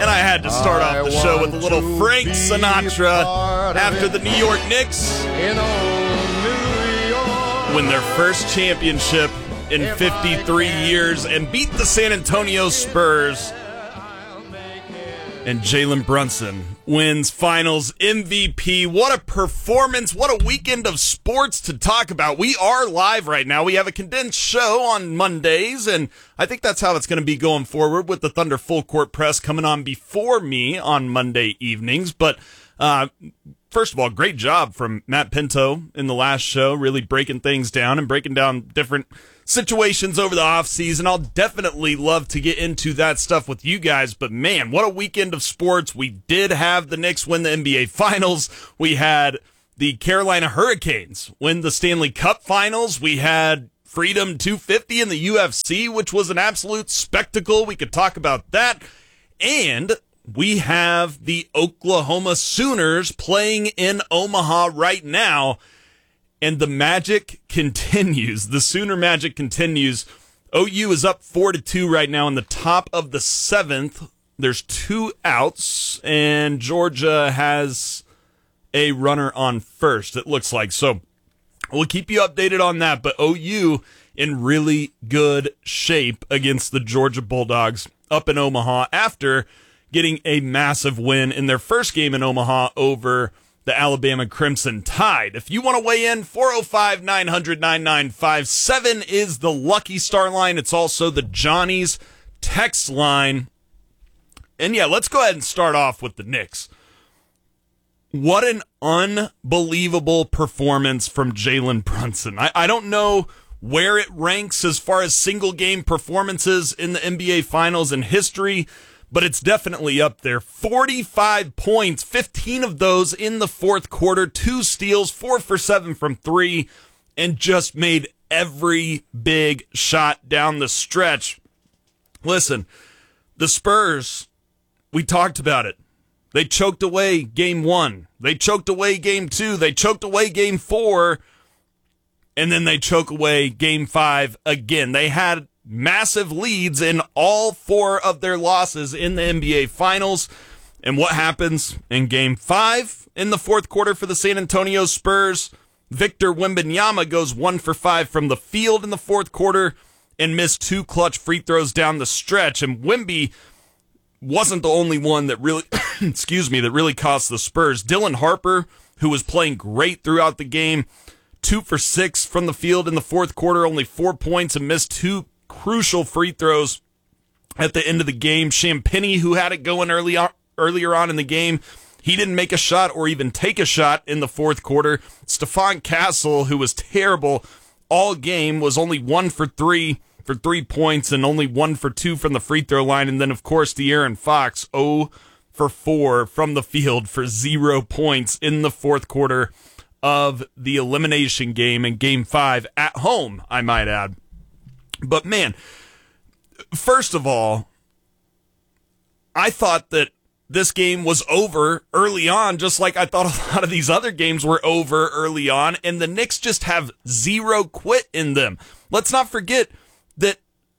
And I had to start off the show with a little Frank Sinatra after the New York Knicks win their first championship in 53 years and beat the San Antonio Spurs. And Jalen Brunson wins Finals MVP. What a performance. What a weekend of sports to talk about. We are live right now. We have a condensed show on Mondays, and I think that's how it's going to be going forward with the Thunder Full Court Press coming on before me on Monday evenings. But first of all, great job from Matt Pinto in the last show, really breaking things down and breaking down different situations over the offseason. I'll definitely love to get into that stuff with you guys, but man, what a weekend of sports. We did have the Knicks win the NBA Finals. We had the Carolina Hurricanes win the Stanley Cup Finals. We had Freedom 250 in the UFC, which was an absolute spectacle. We could talk about that. And we have the Oklahoma Sooners playing in Omaha right now. And the magic continues. The Sooner magic continues. OU is up 4-2 right now in the top of the 7th. There's 2 outs, and Georgia has a runner on first, it looks like. So we'll keep you updated on that. But OU in really good shape against the Georgia Bulldogs up in Omaha after getting a massive win in their first game in Omaha over the Alabama Crimson Tide. If you want to weigh in, 405-900-9957 is the Lucky Star line. It's also the Johnny's text line. And yeah, let's go ahead and start off with the Knicks. What an unbelievable performance from Jalen Brunson. I don't know where it ranks as far as single-game performances in the NBA Finals in history, but it's definitely up there. 45 points, 15 of those in the fourth quarter, 2 steals, 4 for 7 from 3, and just made every big shot down the stretch. Listen, the Spurs, we talked about it. They choked away game 1. They choked away game 2. They choked away game 4. And then they choke away game 5 again. They had massive leads in all 4 of their losses in the NBA Finals. And what happens in Game 5 in the fourth quarter for the San Antonio Spurs? Victor Wembanyama goes 1 for 5 from the field in the fourth quarter and missed 2 clutch free throws down the stretch. And Wemby wasn't the only one that really, that really cost the Spurs. Dylan Harper, who was playing great throughout the game, 2 for 6 from the field in the fourth quarter, only 4 points and missed 2 crucial free throws at the end of the game. Champagnie, who had it going earlier on in the game, he didn't make a shot or even take a shot in the fourth quarter. Stephon Castle, who was terrible all game, was only 1 for 3 for 3 points and only 1 for 2 from the free throw line. And then, of course, De'Aaron Fox, 0 for 4 from the field for 0 points in the fourth quarter of the elimination game in Game 5 at home, I might add. But man, first of all, I thought that this game was over early on, just like I thought a lot of these other games were over early on, and the Knicks just have 0 quit in them. Let's not forget that,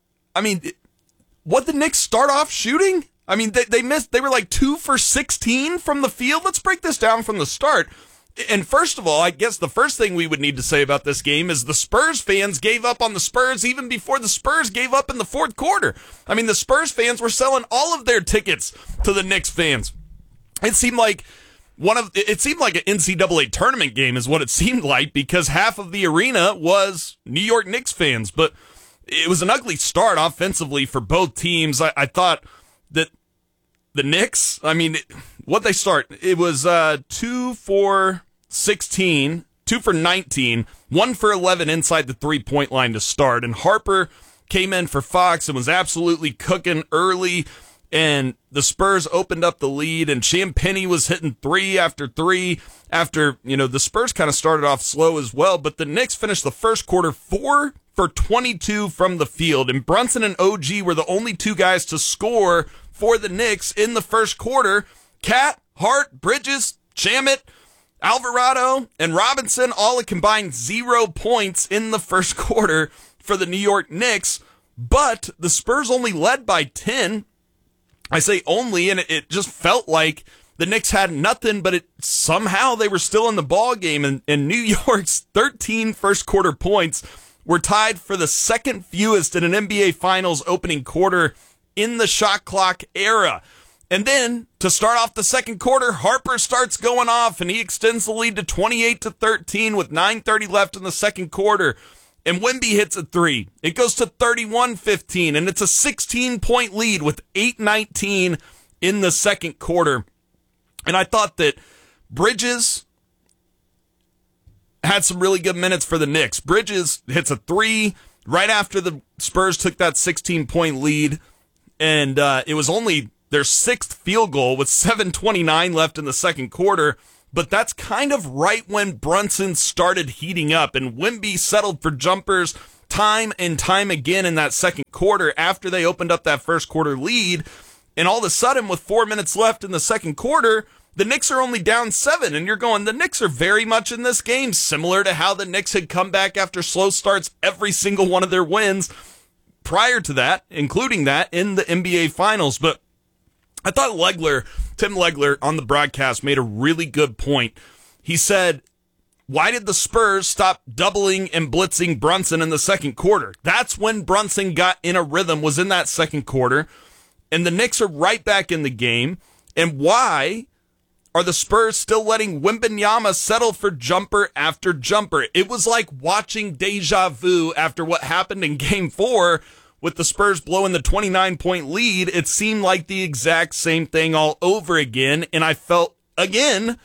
what the Knicks start off shooting? They missed, they were like 2 for 16 from the field. Let's break this down from the start. And first of all, I guess the first thing we would need to say about this game is the Spurs fans gave up on the Spurs even before the Spurs gave up in the fourth quarter. The Spurs fans were selling all of their tickets to the Knicks fans. It seemed like an NCAA tournament game is what it seemed like, because half of the arena was New York Knicks fans. But it was an ugly start offensively for both teams. I thought that the Knicks, what they start, it was 2 for 16, 2 for 19, 1 for 11 inside the 3-point line to start. And Harper came in for Fox and was absolutely cooking early. And the Spurs opened up the lead, and Champagnie was hitting 3 after 3 after, the Spurs kind of started off slow as well. But the Knicks finished the first quarter 4 for 22 from the field. And Brunson and OG were the only 2 guys to score for the Knicks in the first quarter. Cat, Hart, Bridges, Shamet, Alvarado, and Robinson all a combined 0 points in the first quarter for the New York Knicks. But the Spurs only led by 10 I say only, and it just felt like the Knicks had nothing, but somehow they were still in the ball game. And New York's 13 first quarter points were tied for the second fewest in an NBA Finals opening quarter in the shot clock era. And then, to start off the second quarter, Harper starts going off, and he extends the lead to 28-13 with 9:30 left in the second quarter. And Wemby hits a three. It goes to 31-15, and it's a 16-point lead with 8:19 in the second quarter. And I thought that Bridges had some really good minutes for the Knicks. Bridges hits a three right after the Spurs took that 16-point lead, and it was only their sixth field goal with 7:29 left in the second quarter. But that's kind of right when Brunson started heating up, and Wemby settled for jumpers time and time again in that second quarter after they opened up that first quarter lead. And all of a sudden, with 4 minutes left in the second quarter, the Knicks are only down 7, and you're going, the Knicks are very much in this game, similar to how the Knicks had come back after slow starts every single one of their wins prior to that, including that in the NBA Finals. But I thought Tim Legler on the broadcast made a really good point. He said, why did the Spurs stop doubling and blitzing Brunson in the second quarter? That's when Brunson got in a rhythm, was in that second quarter, and the Knicks are right back in the game. And why are the Spurs still letting Wembanyama settle for jumper after jumper? It was like watching deja vu after what happened in Game 4 with the Spurs blowing the 29-point lead. It seemed like the exact same thing all over again, and I felt, again,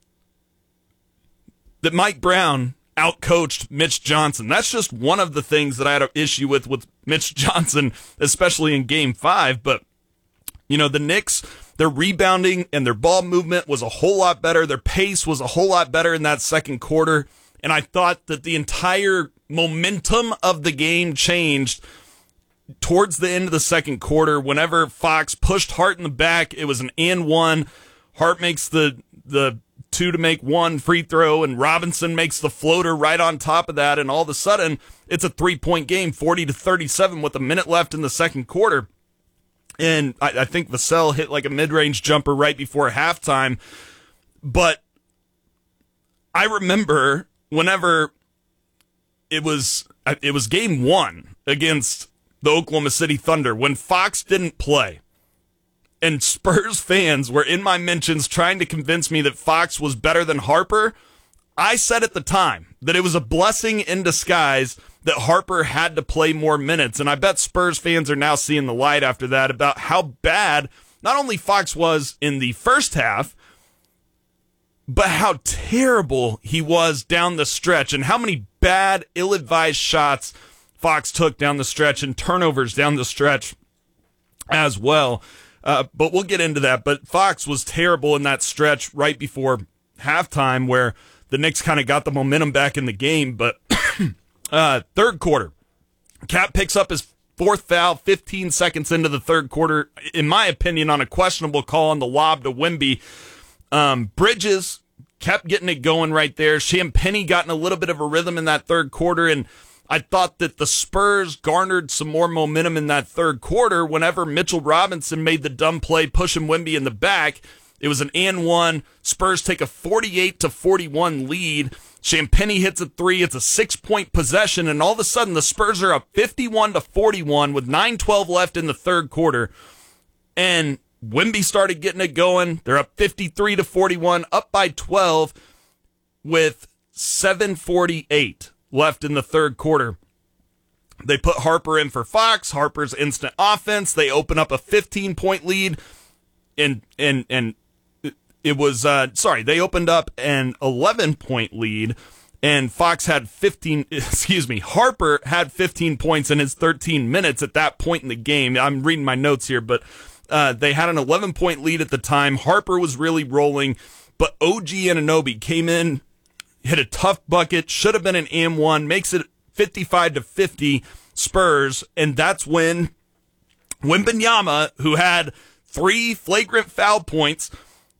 that Mike Brown outcoached Mitch Johnson. That's just one of the things that I had an issue with Mitch Johnson, especially in Game 5. But, the Knicks, their rebounding and their ball movement was a whole lot better. Their pace was a whole lot better in that second quarter, and I thought that the entire momentum of the game changed towards the end of the second quarter. Whenever Fox pushed Hart in the back, it was an and one. Hart makes the 2-to-make-1 free throw, and Robinson makes the floater right on top of that, and all of a sudden, it's a 3-point game, 40-37 with a minute left in the second quarter. And I think Vassell hit like a mid-range jumper right before halftime. But I remember whenever it was Game 1 against the Oklahoma City Thunder, when Fox didn't play, and Spurs fans were in my mentions trying to convince me that Fox was better than Harper, I said at the time that it was a blessing in disguise that Harper had to play more minutes. And I bet Spurs fans are now seeing the light after that about how bad not only Fox was in the first half, but how terrible he was down the stretch, and how many bad, ill-advised shots Fox took down the stretch, and turnovers down the stretch as well. But we'll get into that. But Fox was terrible in that stretch right before halftime where the Knicks kind of got the momentum back in the game. But third quarter, Cat picks up his fourth foul 15 seconds into the third quarter, in my opinion, on a questionable call on the lob to Wemby. Bridges kept getting it going right there. Champagnie got in a little bit of a rhythm in that third quarter, and I thought that the Spurs garnered some more momentum in that third quarter whenever Mitchell Robinson made the dumb play, pushing Wemby in the back. It was an and one. Spurs take a 48-41 lead. Champagnie hits a three. It's a 6-point possession, and all of a sudden the Spurs are up 51-41 with 9:12 left in the third quarter. And Wemby started getting it going. They're up 53-41, up by 12 with 7:48 left in the third quarter. They put Harper in for Fox. Harper's instant offense. They open up a 15-point lead, and it was they opened up an 11-point lead, and Fox had 15. Harper had 15 points in his 13 minutes at that point in the game. I'm reading my notes here, but they had an 11-point lead at the time. Harper was really rolling, but OG Anunoby came in, hit a tough bucket, should have been an and one, makes it 55-50 Spurs, and that's when Wembanyama, who had 3 flagrant foul points,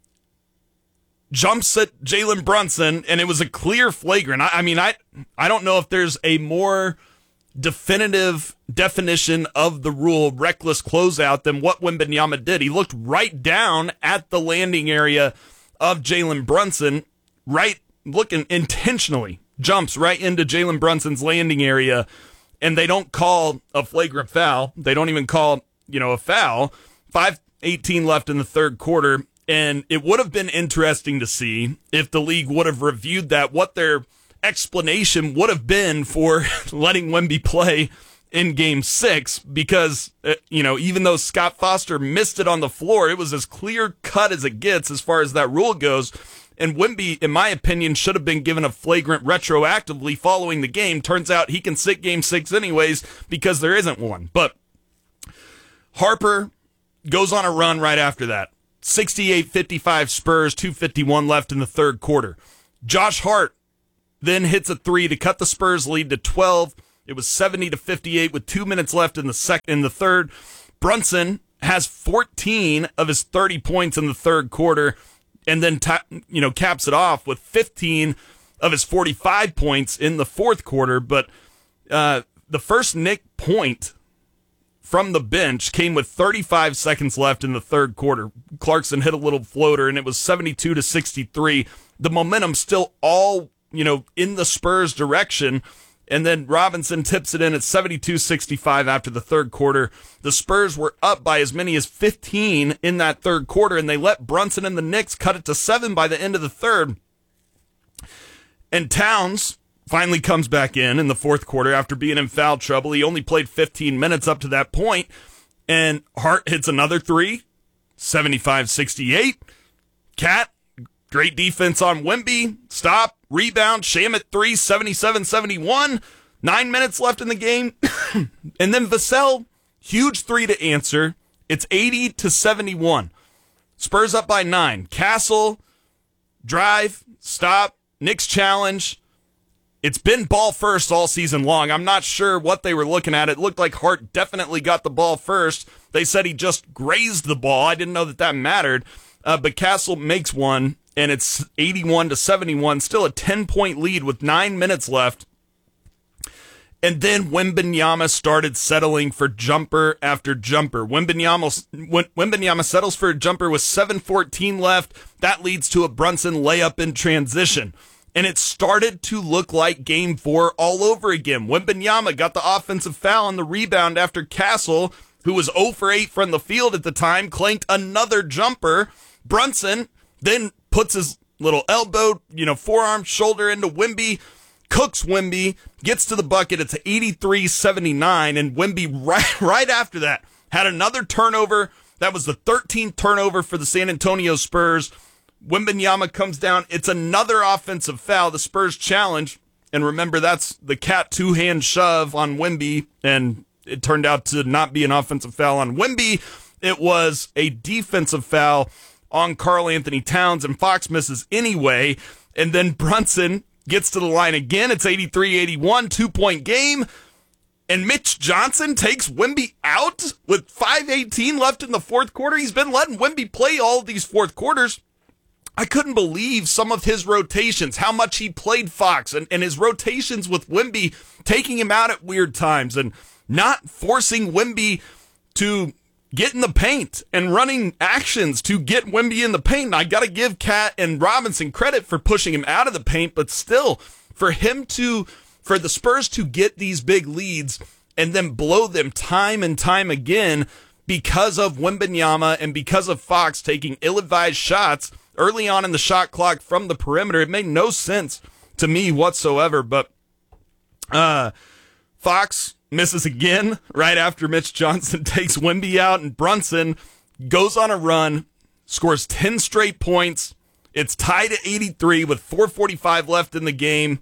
jumps at Jalen Brunson, and it was a clear flagrant. I don't know if there's a more definitive definition of the rule, reckless closeout, than what Wembanyama did. He looked right down at the landing area of Jalen Brunson, right, looking intentionally, jumps right into Jalen Brunson's landing area, and they don't call a flagrant foul. They don't even call, a foul. 5:18 left in the third quarter, and it would have been interesting to see if the league would have reviewed that, what their explanation would have been for letting Wemby play in Game 6, because, even though Scott Foster missed it on the floor, it was as clear cut as it gets as far as that rule goes. And Wemby, in my opinion, should have been given a flagrant retroactively following the game. Turns out he can sit Game 6 anyways because there isn't one. But Harper goes on a run right after that. 68-55 Spurs, 2:51 left in the third quarter. Josh Hart then hits a three to cut the Spurs lead to 12. It was 70-58 with 2 minutes left in the third. Brunson has 14 of his 30 points in the third quarter, and then caps it off with 15 of his 45 points in the fourth quarter. But the first Knick point from the bench came with 35 seconds left in the third quarter. Clarkson hit a little floater, and it was 72-63. The momentum still all in the Spurs' direction. And then Robinson tips it in at 72-65 after the third quarter. The Spurs were up by as many as 15 in that third quarter, and they let Brunson and the Knicks cut it to 7 by the end of the third. And Towns finally comes back in the fourth quarter after being in foul trouble. He only played 15 minutes up to that point, and Hart hits another three, 75-68. Cat, great defense on Wemby. Stop, rebound, Shamet 3, 77-71. 9 minutes left in the game. And then Vassell, huge three to answer. It's 80-71. Spurs up by 9. Castle, drive, stop, Knicks challenge. It's been ball first all season long. I'm not sure what they were looking at. It looked like Hart definitely got the ball first. They said he just grazed the ball. I didn't know that mattered. But Castle makes one, and it's 81-71, still a 10-point lead with 9 minutes left. And then Wembanyama started settling for jumper after jumper. Wembanyama settles for a jumper with 7:14 left. That leads to a Brunson layup in transition. And it started to look like Game 4 all over again. Wembanyama got the offensive foul on the rebound after Castle, who was 0 for 8 from the field at the time, clanked another jumper. Brunson then puts his little elbow, forearm, shoulder into Wemby, cooks Wemby, gets to the bucket. It's 83-79, and Wemby right after that had another turnover. That was the 13th turnover for the San Antonio Spurs. Wembanyama comes down. It's another offensive foul. The Spurs challenge, and remember, that's the Cat two-hand shove on Wemby, and it turned out to not be an offensive foul on Wemby. It was a defensive foul on Karl Anthony Towns, and Fox misses anyway. And then Brunson gets to the line again. It's 83-81, 2-point game. And Mitch Johnson takes Wemby out with 5:18 left in the fourth quarter. He's been letting Wemby play all of these fourth quarters. I couldn't believe some of his rotations, how much he played Fox, and his rotations with Wemby, taking him out at weird times and not forcing Wemby to get in the paint and running actions to get Wemby in the paint. And I got to give Cat and Robinson credit for pushing him out of the paint, but still, for the Spurs to get these big leads and then blow them time and time again because of Wembanyama and because of Fox taking ill-advised shots early on in the shot clock from the perimeter, it made no sense to me whatsoever. But Fox misses again right after Mitch Johnson takes Wemby out, and Brunson goes on a run, scores 10 straight points. It's tied at 83 with 4:45 left in the game.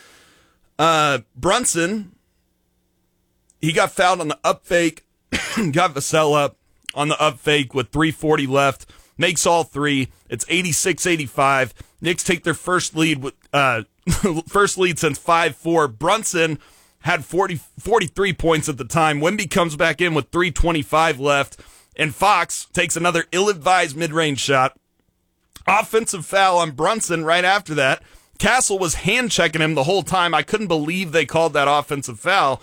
Brunson, he got fouled on the up fake, got Vassell up on the up fake with 3:40 left, makes all three. It's 86-85. Knicks take their first lead first lead since 5-4. Brunson had 43 points at the time. Wemby comes back in with 3:25 left, and Fox takes another ill-advised mid-range shot. Offensive foul on Brunson right after that. Castle was hand-checking him the whole time. I couldn't believe they called that offensive foul.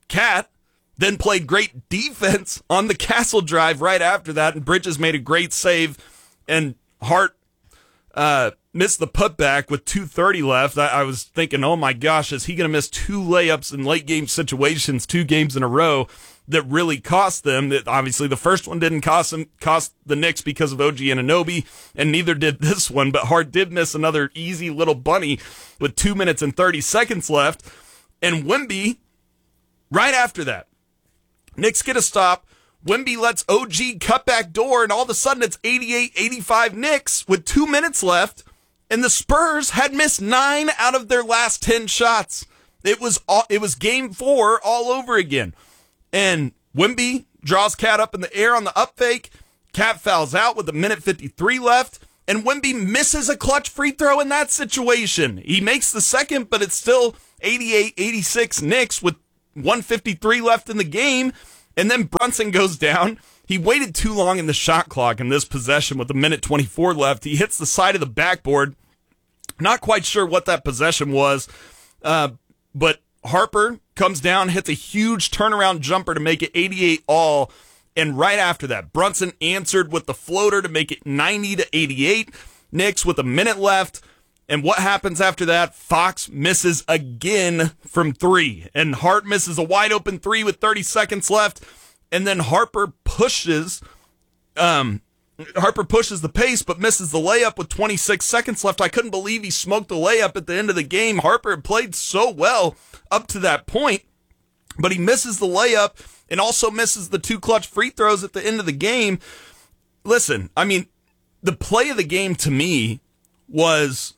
Cat then played great defense on the Castle drive right after that, and Bridges made a great save, and Hart missed the putback with 2:30 left. I was thinking, oh my gosh, is he going to miss 2 layups in late game situations, 2 games in a row that really cost them? That obviously the first one didn't cost the Knicks because of OG Anunoby, and neither did this one, but Hart did miss another easy little bunny with 2 minutes and 30 seconds left. And Wemby, right after that, Knicks get a stop. Wemby lets OG cut back door, and all of a sudden it's 88-85 Knicks with 2 minutes left, and the Spurs had missed 9 out of their last 10 shots. It was game 4 all over again. And Wemby draws Cat up in the air on the up fake. Cat fouls out with 1:53 left, and Wemby misses a clutch free throw in that situation. He makes the second, but it's still 88-86 Knicks with 1:53 left in the game. And then Brunson goes down. He waited too long in the shot clock in this possession with 1:24 left. He hits the side of the backboard. Not quite sure what that possession was, but Harper comes down, hits a huge turnaround jumper to make it 88 all. And right after that, Brunson answered with the floater to make it 90-88. Knicks with a minute left. And what happens after that? Fox misses again from 3. And Hart misses a wide open 3 with 30 seconds left. And then Harper pushes the pace, but misses the layup with 26 seconds left. I couldn't believe he smoked the layup at the end of the game. Harper had played so well up to that point, but he misses the layup and also misses the 2 clutch free throws at the end of the game. Listen, I mean, the play of the game to me was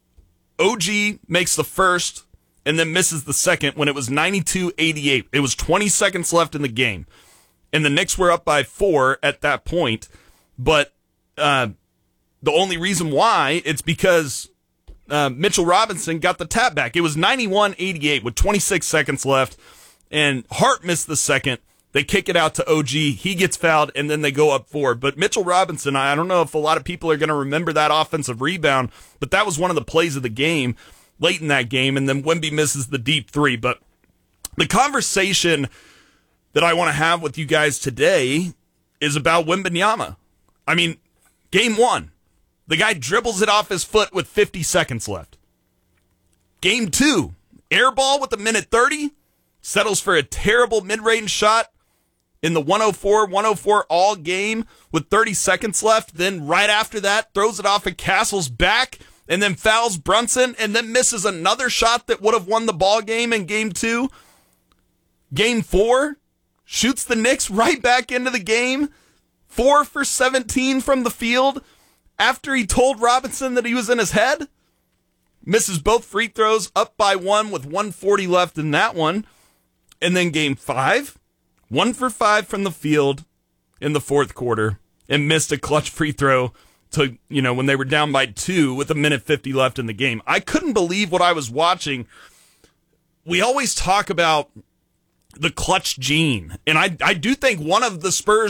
OG makes the first and then misses the second when it was 92-88. It was 20 seconds left in the game, and the Knicks were up by 4 at that point. But the only reason why, it's because Mitchell Robinson got the tap back. It was 91-88 with 26 seconds left, and Hart missed the second. They kick it out to OG. He gets fouled, and then they go up 4. But Mitchell Robinson, I don't know if a lot of people are going to remember that offensive rebound, but that was one of the plays of the game late in that game, and then Wemby misses the deep 3. But the conversation that I want to have with you guys today is about Wembanyama. I mean, game 1, the guy dribbles it off his foot with 50 seconds left. Game 2, air ball with 1:30, settles for a terrible mid-range shot in the 104 all game with 30 seconds left. Then right after that, throws it off at Castle's back and then fouls Brunson and then misses another shot that would have won the ball game in game 2. Game 4, shoots the Knicks right back into the game. 4 for 17 from the field after he told Robinson that he was in his head. Misses both free throws, up by 1 with 1:40 left in that one. And then game 5, 1 for 5 from the field in the fourth quarter and missed a clutch free throw to, when they were down by 2 with 1:50 left in the game. I couldn't believe what I was watching. We always talk about the clutch gene, and I do think one of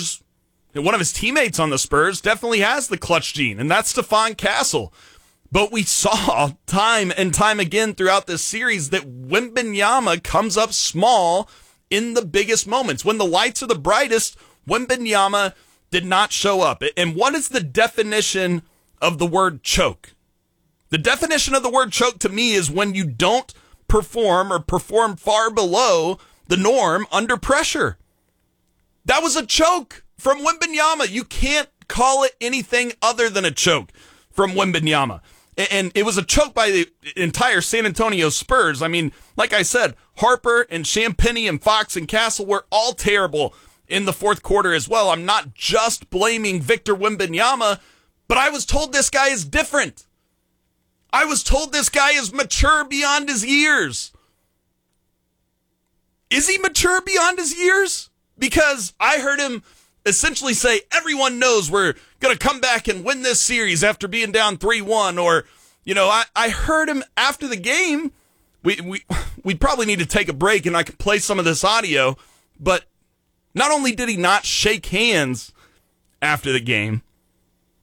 his teammates on the Spurs definitely has the clutch gene, and that's Stephon Castle. But we saw time and time again throughout this series that Wembanyama comes up small in the biggest moments. When the lights are the brightest, Wembanyama did not show up. And what is the definition of the word choke? The definition of the word choke to me is when you don't perform or perform far below the norm under pressure. That was a choke from Wembanyama. You can't call it anything other than a choke from Wembanyama. And it was a choke by the entire San Antonio Spurs. I mean, like I said, Harper and Champagnie and Fox and Castle were all terrible in the fourth quarter as well. I'm not just blaming Victor Wembanyama, but I was told this guy is different. I was told this guy is mature beyond his years. Is he mature beyond his years? Because I heard him essentially say, everyone knows we're going to come back and win this series after being down 3-1. Or, I heard him after the game. We probably need to take a break and I can play some of this audio. But not only did he not shake hands after the game,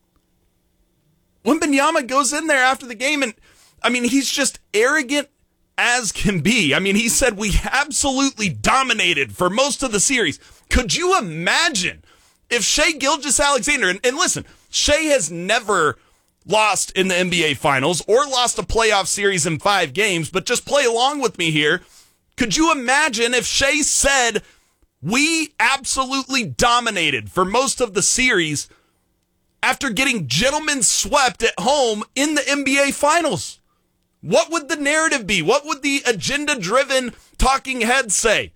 Wembanyama goes in there after the game and, he's just arrogant as can be. I mean, he said we absolutely dominated for most of the series. Could you imagine if Shai Gilgeous-Alexander, and listen, Shai has never lost in the NBA Finals or lost a playoff series in 5 games, but just play along with me here. Could you imagine if Shai said we absolutely dominated for most of the series after getting gentlemen swept at home in the NBA Finals? What would the narrative be? What would the agenda-driven talking heads say?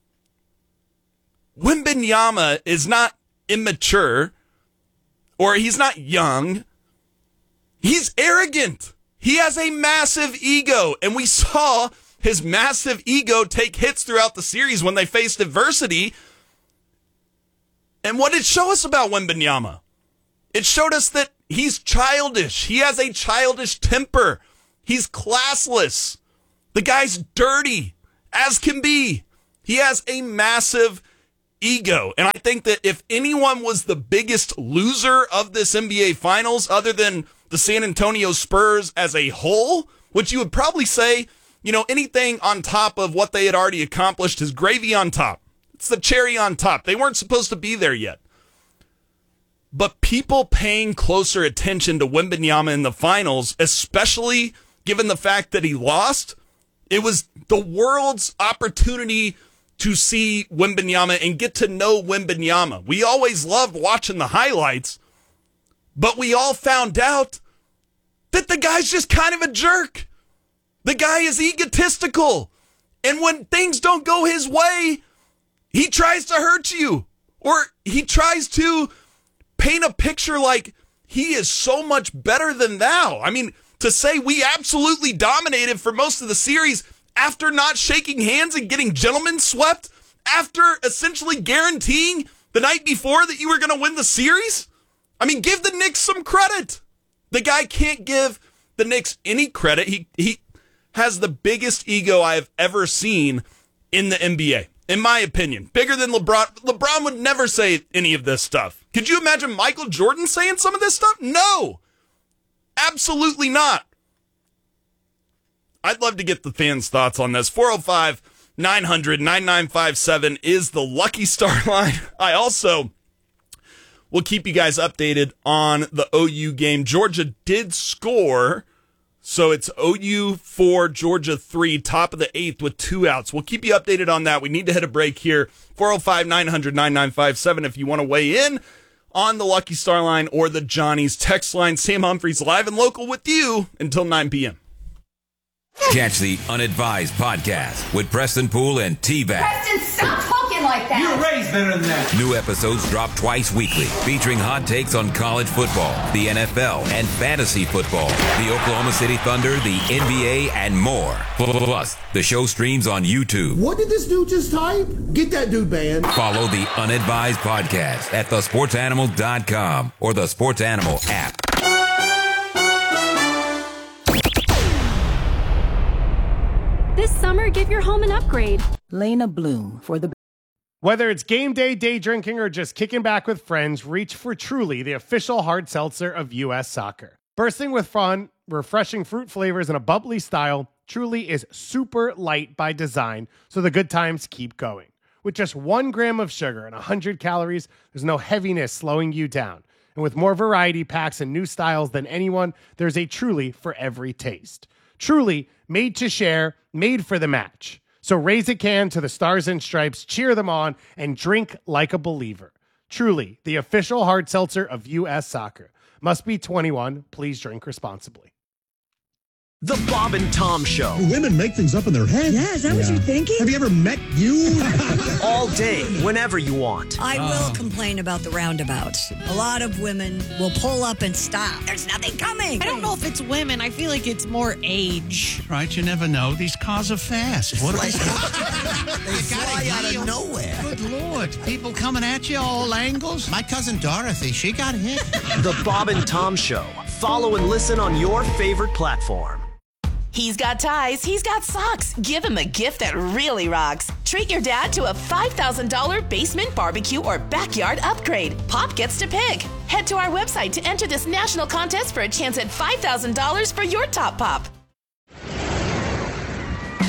Wembanyama is not immature, or he's not young. He's arrogant. He has a massive ego, and we saw his massive ego take hits throughout the series when they faced adversity. And what did it show us about Wembanyama? It showed us that he's childish. He has a childish temper. He's classless. The guy's dirty, as can be. He has a massive ego. And I think that if anyone was the biggest loser of this NBA Finals, other than the San Antonio Spurs as a whole, which you would probably say, you know, anything on top of what they had already accomplished is gravy on top. It's the cherry on top. They weren't supposed to be there yet. But people paying closer attention to Wembanyama in the finals, especially given the fact that he lost, it was the world's opportunity to see Wembanyama and get to know Wembanyama. We always loved watching the highlights, but we all found out that the guy's just kind of a jerk. The guy is egotistical. And when things don't go his way, he tries to hurt you. Or he tries to paint a picture like he is so much better than thou. I mean, to say we absolutely dominated for most of the series after not shaking hands and getting gentlemen swept, after essentially guaranteeing the night before that you were going to win the series? I mean, give the Knicks some credit. The guy can't give the Knicks any credit. He has the biggest ego I have ever seen in the NBA, in my opinion. Bigger than LeBron. LeBron would never say any of this stuff. Could you imagine Michael Jordan saying some of this stuff? No. Absolutely not. I'd love to get the fans' thoughts on this. 405-900-9957 is the Lucky Star line. I also will keep you guys updated on the OU game. Georgia did score, so it's OU 4, Georgia 3, top of the 8th with 2 outs. We'll keep you updated on that. We need to hit a break here. 405-900-9957 if you want to weigh in on the Lucky Star line or the Johnny's text line. Sam Humphries live and local with you until 9 p.m. Catch the Unadvised podcast with Preston Poole and T-Bag. Preston, stop talking like that. You're raised better than that. New episodes drop twice weekly, featuring hot takes on college football, the NFL, and fantasy football, the Oklahoma City Thunder, the NBA, and more. Plus, the show streams on YouTube. What did this dude just type? Get that dude banned. Follow the Unadvised podcast at thesportsanimal.com or the Sports Animal app. This summer, give your home an upgrade. Lena Bloom for the... Whether it's game day, day drinking, or just kicking back with friends, reach for Truly, the official hard seltzer of U.S. Soccer. Bursting with fun, refreshing fruit flavors, and a bubbly style, Truly is super light by design, so the good times keep going. With just 1 gram of sugar and 100 calories, there's no heaviness slowing you down. And with more variety packs and new styles than anyone, there's a Truly for every taste. Truly, made to share, made for the match. So raise a can to the Stars and Stripes, cheer them on, and drink like a believer. Truly, the official hard seltzer of U.S. Soccer. Must be 21. Please drink responsibly. The Bob and Tom Show. Women make things up in their head. Yeah, is that what you're thinking? Have you ever met you? All day, whenever you want. I will complain about the roundabouts. A lot of women will pull up and stop. There's nothing coming. I don't know if it's women. I feel like it's more age. Right, you never know. These cars are fast. What They fly out of nowhere. Good Lord. People coming at you all angles. My cousin Dorothy, she got hit. The Bob and Tom Show. Follow and listen on your favorite platform. He's got ties, he's got socks. Give him a gift that really rocks. Treat your dad to a $5,000 basement barbecue or backyard upgrade. Pop gets to pick. Head to our website to enter this national contest for a chance at $5,000 for your top pop.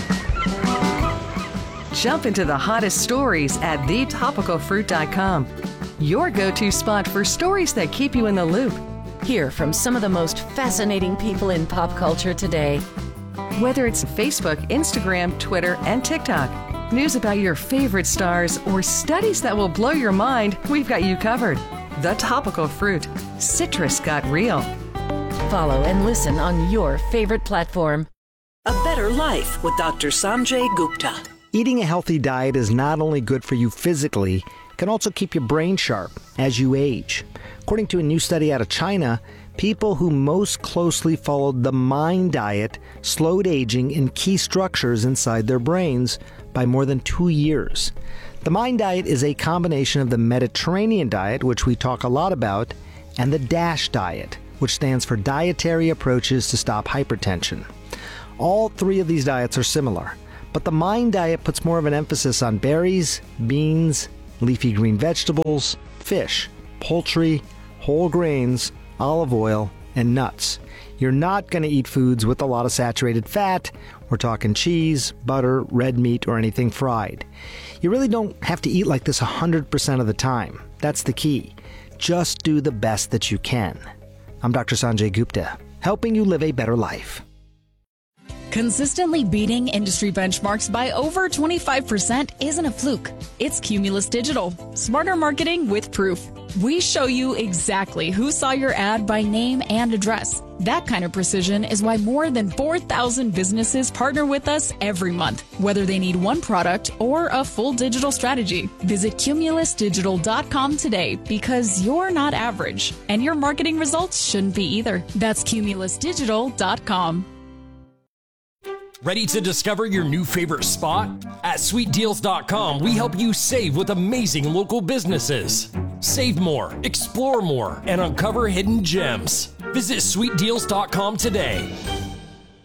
Jump into the hottest stories at thetopicalfruit.com. Your go-to spot for stories that keep you in the loop. Hear from some of the most fascinating people in pop culture today. Whether it's Facebook, Instagram, Twitter, and TikTok, news about your favorite stars, or studies that will blow your mind, we've got you covered. The Topical Fruit. Citrus got real. Follow and listen on your favorite platform. A Better Life with Dr. Sanjay Gupta. Eating a healthy diet is not only good for you physically, it can also keep your brain sharp as you age. According to a new study out of China, people who most closely followed the MIND diet slowed aging in key structures inside their brains by more than 2 years. The MIND diet is a combination of the Mediterranean diet, which we talk a lot about, and the DASH diet, which stands for Dietary Approaches to Stop Hypertension. All three of these diets are similar, but the MIND diet puts more of an emphasis on berries, beans, leafy green vegetables, fish, poultry, whole grains, olive oil, and nuts. You're not going to eat foods with a lot of saturated fat. We're talking cheese, butter, red meat, or anything fried. You really don't have to eat like this 100% of the time. That's the key. Just do the best that you can. I'm Dr. Sanjay Gupta, helping you live a better life. Consistently beating industry benchmarks by over 25% isn't a fluke. It's Cumulus Digital. Smarter marketing with proof. We show you exactly who saw your ad by name and address. That kind of precision is why more than 4,000 businesses partner with us every month, whether they need one product or a full digital strategy. Visit cumulusdigital.com today because you're not average, and your marketing results shouldn't be either. That's cumulusdigital.com. Ready to discover your new favorite spot? At sweetdeals.com, we help you save with amazing local businesses. Save more, explore more, and uncover hidden gems. Visit sweetdeals.com today.